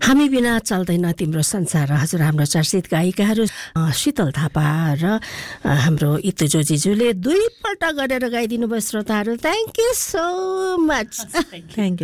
हामी बिना चल्दैन तिम्रो संसार। हजुर, हाम्रो चर्चित गायिकाहरू शीतल थापा र हाम्रो इतुजो जिजुले दुईपल्ट गरेर गाइदिनु भयो श्रोताहरू। Thank you so much. Thank you.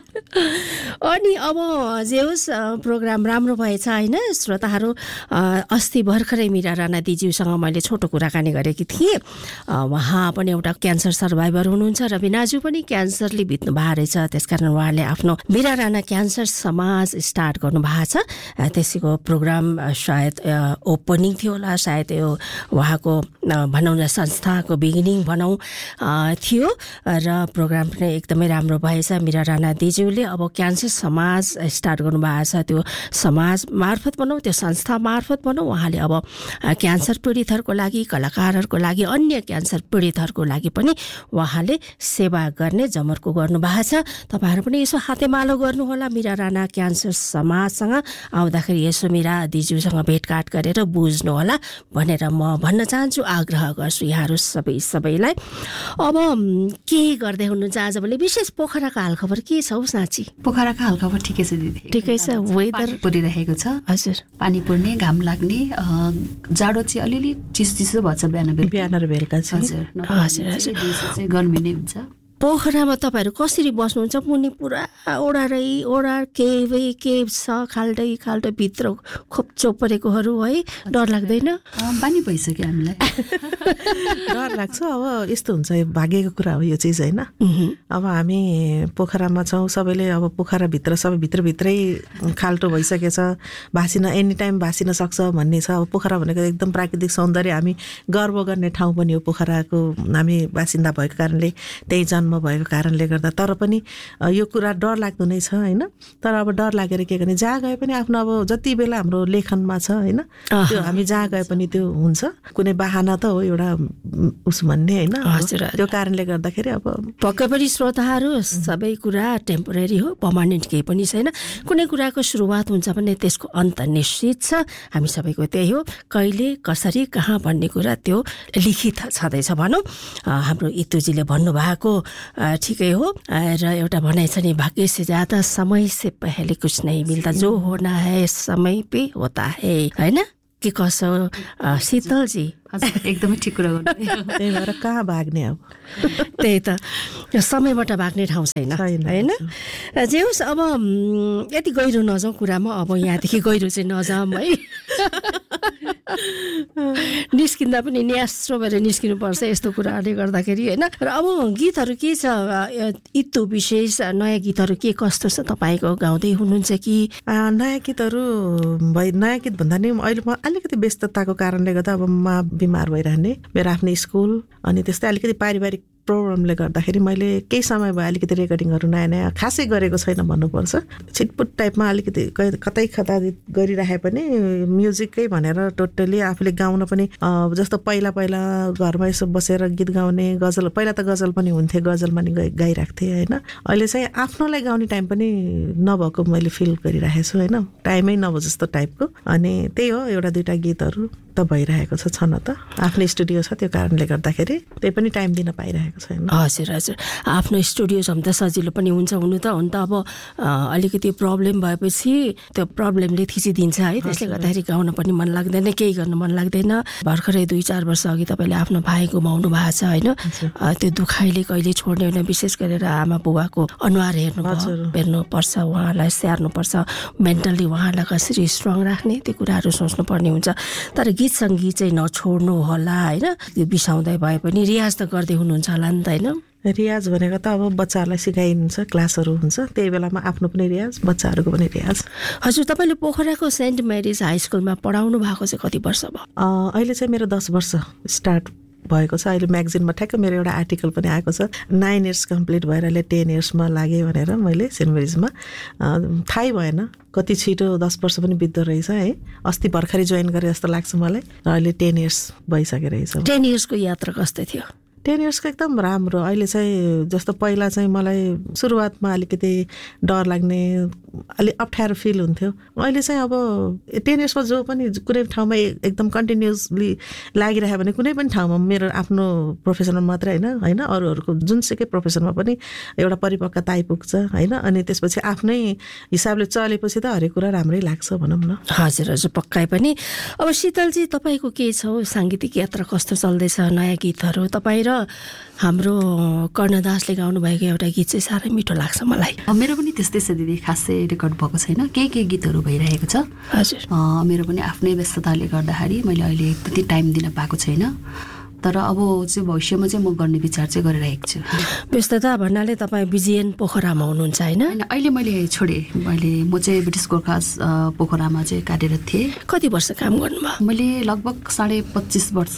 अनि अब जे होस्, प्रोग्राम राम्रो भएछ होइन श्रोताहरू। अस्ति भर्खरै मीरा राणा दिज्यूसँग मैले छोटो कुराकानी गरेकी थिएँ। उहाँ पनि एउटा क्यान्सर सर्भाइभर हुनुहुन्छ र बिनाजु पनि क्यान्सरले बित्नु भएको रहेछ। त्यसकारण उहाँले आफ्नो मीरा राणा क्यान्सर समाज स्टार्ट गर्नुभएको छ। त्यसैको प्रोग्राम सायद ओपनिङ थियो होला, सायद यो उहाँको भनौँ न संस्थाको बिगिनिङ भनौँ थियो र प्रोग्राम पनि एकदमै राम्रो भएछ। मीरा राणा दिज्यूले अब क्यान्सर समाज स्टार्ट गर्नुभएको छ। त्यो समाज मार्फत भनौँ, त्यो संस्था मार्फत भनौँ, उहाँले अब क्यान्सर पीडितहरूको लागि, कलाकारहरूको लागि, अन्य क्यान्सर पीडितहरूको लागि पनि उहाँले सेवा गर्ने जमर्को गर्नुभएको छ। तपाईँहरू पनि यसो हातेमालो गर्नुहोला मीरा राणा क्यान्सर समाजसँग। आउँदाखेरि यसो मीरा दिज्यूसँग भेटघाट गरेर बुझ्नुहोला भनेर म भन्न चाहन्छु, आग्रह गर्छु यहाँहरू सबैलाई। अब के गर्दै हुनुहुन्छ आजभोलि? विशेष पोखराको हालखबर के छ हौ साँच्ची? पोखराको हालखबर ठिकै छ दिदी। ठिकै छ। वेदर परिरहेको छ। हजुर, पानी पर्ने, घाम लाग्ने, जाडो चाहिँ अलिअलि चिसो भएको छ बिहान र बेलुका चाहिँ। हजुर, गर्मी नै हुन्छ। पोखरामा तपाईँहरू कसरी बस्नुहुन्छ? मुनि पुरा ओडा केभ छ, खाल्टो भित्र खोप्चो परेकोहरू है, डर लाग्दैन? पानी भइसक्यो हामीलाई। डर लाग्छ। अब यस्तो हुन्छ, भाग्यको कुरा हो यो चिज होइन। अब हामी पोखरामा छौँ, सबैले अब पोखराभित्र सबै भित्रै खाल्टो भइसकेछ, भासिन एनी टाइम भासिन सक्छ भन्ने छ। अब पोखरा भनेको एकदम प्राकृतिक सौन्दर्य, हामी गर्व गर्ने ठाउँ पनि हो पोखराको, हामी बासिन्दा भएको कारणले, त्यही जन्म भएको कारणले गर्दा। तर पनि यो कुरा डर लाग्दो नै छ होइन। तर अब डर लागेर के गर्ने, जहाँ गए पनि आफ्नो अब जति बेला हाम्रो लेखनमा छ होइन, त्यो हामी जहाँ गए पनि त्यो हुन्छ। कुनै बाहना त हो एउटा उस भन्ने होइन। त्यो कारणले गर्दाखेरि अब पक्कै पनि श्रोताहरू, सबै कुरा टेम्पोरेरी हो, पर्मानेन्ट केही पनि छैन। कुनै कुराको सुरुवात हुन्छ भने त्यसको अन्त निश्चित छ। हामी सबैको त्यही हो, कहिले कसरी कहाँ भन्ने कुरा त्यो लिखित छँदैछ भनौँ। हाम्रो इतुजीले भन्नुभएको ठिकै हो। र एउटा भनाइ छ नि, भाग्य से ज्यादा समय से पहले कुछ नहीं मिलता, जो होना है समय पे होता है, होइन? के कसो शीतलजी? एकदमै ठिक कुरा गर्नु। त्यही भएर कहाँ भाग्ने? अब त्यही त, समयबाट भाग्ने ठाउँ छैन होइन। जे होस्, अब यति गहिरो नजाउँ कुरामा। अब यहाँदेखि गहिरो चाहिँ नजाऊँ है। निस्किँदा पनि न्यास्रो भएर निस्किनुपर्छ यस्तो कुराहरूले गर्दाखेरि होइन। र अब गीतहरू के छ इतु विशेष? नयाँ गीतहरू के कस्तो छ तपाईँको? गाउँदै हुनुहुन्छ कि? नयाँ गीतहरू नयाँ गीत भन्दा नि अहिले म अलिकति व्यस्तताको कारणले गर्दा अब म बिमार भइरहने, मेरो आफ्नो स्कुल अनि त्यस्तै अलिकति पारिवारिक प्रोग्रामले गर्दाखेरि मैले केही समय भयो अलिकति रेकर्डिङहरू नयाँ खासै गरेको छैन भन्नुपर्छ। छिटपुट टाइपमा अलिकति कतै गरिराखे पनि म्युजिकै भनेर टोटली आफूले गाउन पनि जस्तो पहिला घरमा यसो बसेर गीत गाउने, गजल, पहिला त गजल पनि हुन्थे, गजलमा नि गाइरहेको थिएँ होइन। अहिले चाहिँ आफ्नोलाई गाउने टाइम पनि नभएको मैले फिल गरिरहेको छु होइन, टाइमै नभए जस्तो टाइपको। अनि त्यही हो, एउटा दुईवटा गीतहरू त भइरहेको छ न त। आफ्नो स्टुडियो छ, त्यो कारणले गर्दाखेरि त्यही पनि टाइम दिन पाइरहेको छैन। हजुर, आफ्नो स्टुडियो छ भने त सजिलो पनि हुन्छ हुनु त। अब अलिकति प्रब्लम भएपछि त्यो प्रब्लमले थिचिदिन्छ है, त्यसले गर्दाखेरि गाउन पनि मन लाग्दैन, केही गर्नु मन लाग्दैन। भर्खरै 2-4 वर्ष अघि तपाईँले आफ्नो भाइ गुमाउनु भएको छ होइन। त्यो दुखाइले कहिले छोड्ने होइन। विशेष गरेर आमा बुबाको अनुहार हेर्नुपर्छ, उहाँलाई स्याहार्नुपर्छ, मेन्टल्ली उहाँलाई कसरी स्ट्रङ राख्ने, त्यो कुराहरू सोच्नुपर्ने हुन्छ। तर गीत सङ्गीत चाहिँ नछोड्नु होला होइन। त्यो बिसाउँदै भए पनि रियाज त गर्दै हुनुहुन्छ होला नि त होइन? रियाज भनेको त अब बच्चाहरूलाई सिकाइन्छ, क्लासहरू हुन्छ, त्यही बेलामा आफ्नो पनि रियाज, बच्चाहरूको पनि रियाज। हजुर, तपाईँले पोखराको सेन्ट मेरिज हाई स्कुलमा पढाउनु भएको चाहिँ कति वर्ष भयो? अहिले चाहिँ मेरो 10 वर्ष स्टार्ट भएको छ। अहिले म्यागजिनमा ठ्याक्क मेरो एउटा आर्टिकल पनि आएको छ, 9 इयर्स कम्प्लिट भएर अहिले 10 इयर्समा लागेँ भनेर। मैले सेन्ट मेरिजमा थाहै भएन कति छिटो 10 वर्ष पनि बित्दो रहेछ है। अस्ति भर्खरै जोइन गरेँ जस्तो लाग्छ मलाई, र अहिले 10 इयर्स भइसकेको रहेछ। 10 इयर्सको यात्रा कस्तो थियो? 10 इयर्सको एकदम राम्रो। अहिले चाहिँ जस्तो पहिला चाहिँ मलाई सुरुवातमा अलिकति डर लाग्ने, अलिक अप्ठ्यारो फिल हुन्थ्यो। अहिले चाहिँ अब 10 इयर्समा जो पनि कुनै ठाउँमा एकदम कन्टिन्युसली लागिरह्यो भने कुनै पनि ठाउँमा मेरो आफ्नो प्रोफेसनमा मात्रै होइन अरूहरूको जुनसुकै प्रोफेसनमा पनि एउटा परिपक्वता आइपुग्छ होइन। अनि त्यसपछि आफ्नै हिसाबले चलेपछि त हरेक कुरा राम्रै लाग्छ भनौँ न। हजुर हजुर पक्कै पनि। अब शीतलजी तपाईँको के छ साङ्गीतिक यात्रा कस्तो चल्दैछ? नयाँ गीतहरू तपाईँ र हाम्रो कर्णदासले गाउनुभएको एउटा गीत चाहिँ साह्रै मिठो लाग्छ मलाई। मेरो पनि त्यस्तै छ दिदी, खासै रेकर्ड भएको छैन, केही गीतहरू भइरहेको छ। हजुर मेरो पनि आफ्नै व्यस्तताले गर्दाखेरि मैले अहिले त्यति टाइम दिन पाएको छैन, तर अब चाहिँ भविष्यमा चाहिँ म गर्ने विचार चाहिँ गरिरहेको छु। व्यस्तता भन्नाले तपाईँ बिजिएन पोखरामा हुनुहुन्छ होइन? अहिले मैले छोडेँ। म चाहिँ ब्रिटिस गोर्खा पोखरामा चाहिँ कार्यरत थिएँ। कति वर्ष काम गर्नुभयो? मैले लगभग 25.5 वर्ष।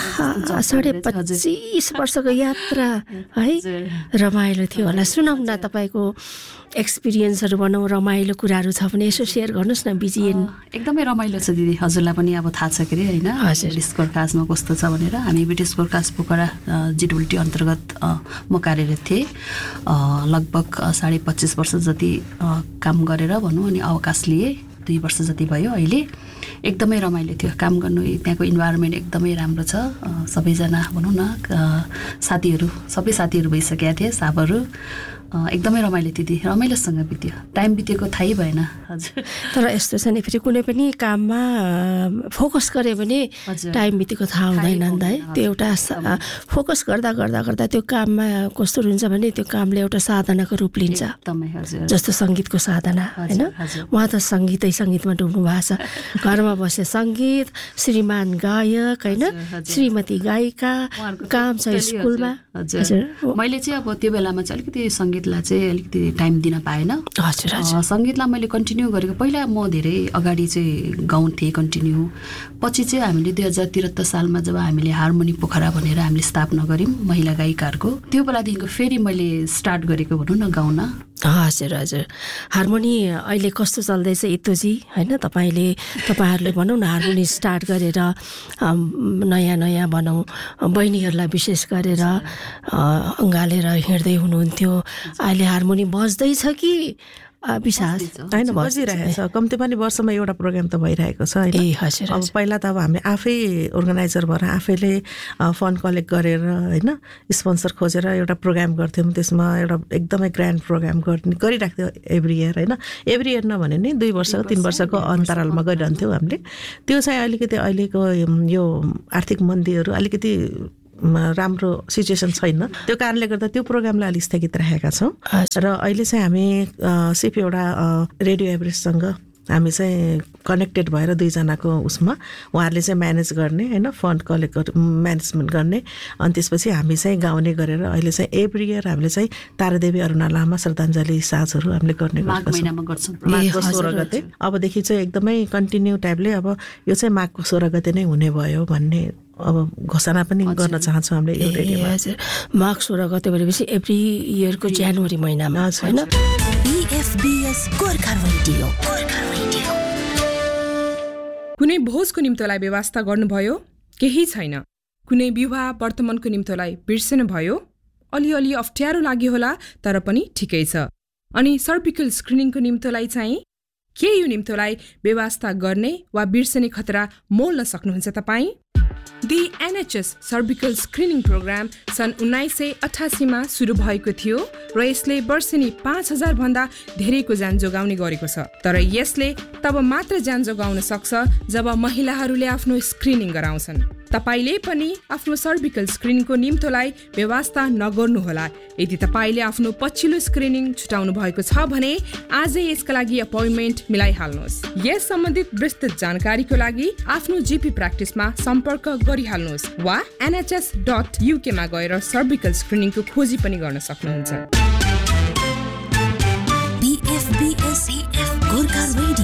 25.5 वर्षको यात्रा है, रमाइलो थियो होला। सुनौँ न तपाईँको एक्सपिरियन्सहरू भनौँ, रमाइलो कुराहरू छ भने यसो सेयर गर्नुहोस् न। बिजिएन एकदमै रमाइलो छ दिदी, हजुरलाई पनि अब थाहा छ के अरे होइन ब्रिटिस गोर्खासमा कस्तो छ भनेर। हामी ब्रिटिस गोर्खास पोखरा जिडब्ल्युटी अन्तर्गत म कार्यरत थिएँ। लगभग 25.5 वर्ष जति काम गरेर भनौँ, अनि अवकाश लिएँ। 2 वर्ष जति भयो। अहिले एकदमै रमाइलो थियो काम गर्नु। त्यहाँको इन्भाइरोमेन्ट एकदमै राम्रो छ। सबैजना भनौँ न सबै साथीहरू भइसकेका थिए, साबहरू एकदमै रमाइलो थियो, रमाइलोसँग बित्यो, टाइम बितेको थाहै भएन। हजुर तर यस्तो छ नि, फेरि कुनै पनि काममा फोकस गऱ्यो भने टाइम बितेको थाहा हुँदैन नि त है। त्यो एउटा फोकस गर्दा त्यो काममा कस्तो हुन्छ भने त्यो कामले एउटा साधनाको रूप लिन्छ, जस्तो सङ्गीतको साधना होइन। उहाँ त सङ्गीतमा डुब्नु भएको छ। घरमा बसे सङ्गीत, श्रीमान गायक होइन, श्रीमती गायिका, काम छ स्कुलमा। हजुर मैले चाहिँ अब त्यो बेलामा चाहिँ अलिकति सङ्गीतलाई चाहिँ अलिकति टाइम दिन पाएन। हजुर सङ्गीतलाई मैले कन्टिन्यू गरेको। पहिला म धेरै अगाडि चाहिँ गाउँथेँ कन्टिन्यू। पछि चाहिँ हामीले 2073 सालमा जब हामीले हार्मोनी पोखरा भनेर हामीले स्थापना गऱ्यौँ महिला गायिकाहरूको, त्यो बेलादेखिको फेरि मैले स्टार्ट गरेको भनौँ न गाउन। हजुर हजुर हार्मोनी अहिले कस्तो चल्दैछ इतोजी होइन? तपाईँहरूले भनौँ न हार्मोनी स्टार्ट गरेर नयाँ भनौँ बहिनीहरूलाई विशेष गरेर अँगालेर हिँड्दै हुनुहुन्थ्यो। अहिले हार्मोनी बज्दैछ कि विशास होइन? बजिरहेको छ। कम्ती पनि वर्षमा एउटा प्रोग्राम त भइरहेको छ होइन? अब पहिला त अब हामी आफै अर्गनाइजर भएर आफैले फन्ड कलेक्ट गरेर होइन, स्पोन्सर खोजेर एउटा प्रोग्राम गर्थ्यौँ। त्यसमा एउटा एकदमै ग्रान्ड प्रोग्राम गरिराख्थ्यो एभ्री इयर होइन। एभ्री इयर नभने नि 2 वर्षको 3 वर्षको अन्तरालमा गरिरहन्थ्यौँ हामीले। त्यो चाहिँ अलिकति अहिलेको यो आर्थिक मन्दीहरू अलिकति राम्रो सिचुएसन छैन, त्यो कारणले गर्दा त्यो प्रोग्रामलाई अलिक स्थगित राखेका छौँ। र अहिले चाहिँ हामी सिर्फ एउटा रेडियो एभरेस्टसँग हामी चाहिँ कनेक्टेड भएर 2 जनाको उसमा उहाँहरूले चाहिँ म्यानेज गर्ने होइन, फन्ड कलेक्ट म्यानेजमेन्ट गर्ने। अनि त्यसपछि हामी चाहिँ गाउने गरेर अहिले चाहिँ एभ्री इयर हामीले चाहिँ तारादेवी अरुणा लामा श्रद्धाञ्जली साँझहरू हामीले गर्ने गर्छौँ। माघको 16 गते अबदेखि चाहिँ एकदमै कन्टिन्यू टाइपले अब यो चाहिँ माघको 16 गते नै हुने भयो भन्ने अब घोषणा पनि गर्न चाहन्छौँ हामीले यो रेडियोमा। माघ 16 गते भनेपछि एभ्री इयरको जनवरी महिनामा होइन? कुनै भोजको निम्तोलाई व्यवस्था गर्नुभयो? केही छैन। कुनै विवाह वर्तमानको निम्तोलाई बिर्सनु भयो? अलिअलि अप्ठ्यारो लाग्यो होला, तर पनि ठिकै छ। अनि सर्भिकल स्क्रिनिङको निम्तोलाई चाहिँ के यो निम्तोलाई व्यवस्था गर्ने वा बिर्सने खतरा मोल्न सक्नुहुन्छ तपाईँ? The NHS cervical screening programme सन् 1988 मा सुरु भएको थियो र यसले वर्षेनी 5000 भन्दा धेरैको ज्यान जोगाउने गरेको छ। तर यसले तब मात्र ज्यान जोगाउन सक्छ जब महिलाहरूले आफ्नो स्क्रिनिङ गराउँछन्। तपाईले पनि आफ्नो सर्भिकल स्क्रिनिङको निम्तोलाई व्यवस्था नगर्नुहोला। यदि तपाईले आफ्नो पछिल्लो स्क्रिनिङ छुटाउनु भएको छ भने आजै यसका लागि अपोइन्टमेन्ट मिलाइहाल्नुहोस्। यस सम्बन्धित विस्तृत जानकारीको लागि आफ्नो जीपी प्र्याक्टिसमा सम्पर्क गरिहाल्नुहोस् वा nhs.uk मा गएर सर्भिकल स्क्रिनिङको खोजी पनि गर्न सक्नुहुन्छ।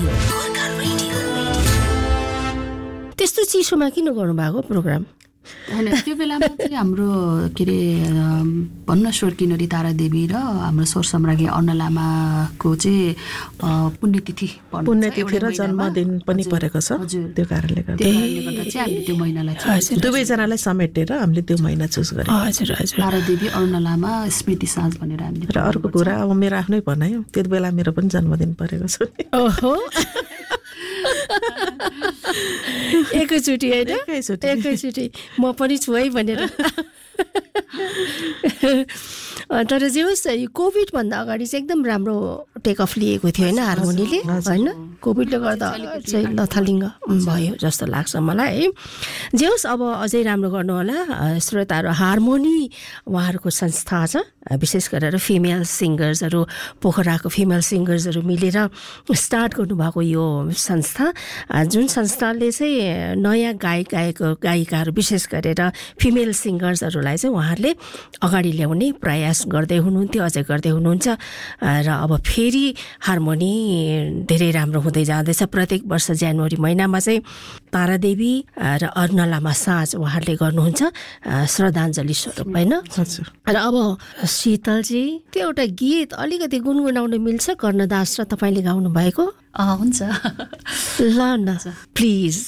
त्यस्तो चिसोमा किन गर्नुभएको प्रोग्राम? होइन, त्यो बेलामा चाहिँ हाम्रो के अरे भन्न स्वर किनरी तारादेवी र हाम्रो स्वर सम्राज्ञी अन्न लामाको चाहिँ पुण्यतिथि र जन्मदिन पनि परेको छ। त्यो कारणले गर्दा चाहिँ हामीले त्यो महिनालाई दुवैजनालाई समेटेर हामीले त्यो महिना चुज गरेँ। हजुर हजुर। तारादेवी अन्न लामा स्मृति साँझ भनेर हामीले। र अर्को कुरा अब मेरो आफ्नै भनाइ हो, त्यो बेला मेरो पनि जन्मदिन परेको छ। ओहो, एकैचोटि होइन? एकैचोटि म पनि छु है भनेर। तर जे होस्, यो कोभिडभन्दा अगाडि चाहिँ एकदम राम्रो टेक अफ लिएको थियो होइन हार्मोनीले, होइन? कोभिडले गर्दा चाहिँ लथालिङ्ग भयो जस्तो लाग्छ मलाई है। जे होस्, अब अझै राम्रो गर्नु होला श्रोताहरू। हार्मोनी उहाँहरूको संस्था छ, विशेष गरेर फिमेल सिङ्गर्सहरू, पोखराको फिमेल सिङ्गर्सहरू मिलेर स्टार्ट गर्नुभएको यो संस्था, जुन संस्थाले चाहिँ नयाँ गायिकाहरू विशेष गरेर फिमेल सिङ्गर्सहरूलाई चाहिँ उहाँहरूले अगाडि ल्याउने प्रयास गर्दै हुनुहुन्थ्यो, अझै गर्दै हुनुहुन्छ। र अब फेरि हार्मोनी धेरै राम्रो हुँदै जाँदैछ। प्रत्येक वर्ष जनवरी महिनामा चाहिँ तारादेवी र अन्न लामा साँझ उहाँहरूले गर्नुहुन्छ श्रद्धाञ्जली स्वरूप, होइन? र अब शीतलजी, त्यो एउटा गीत अलिकति गुनगुनाउनु मिल्छ? कर्णदास र तपाईँले गाउनु भएको? हुन्छ, ल न प्लिज।